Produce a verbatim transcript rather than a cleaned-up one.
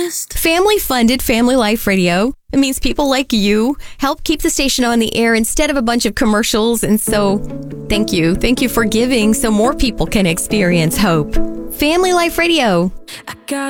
honest. Family-funded Family Life Radio. It means people like you help keep the station on the air instead of a bunch of commercials. And so, thank you. Thank you for giving so more people can experience hope. Family Life Radio. I got